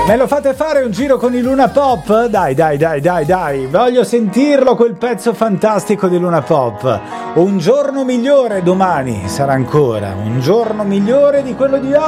Me lo fate fare un giro con i Luna Pop? Dai. Voglio sentirlo quel pezzo fantastico di Luna Pop. Un giorno migliore domani sarà ancora. Un giorno migliore di quello di oggi.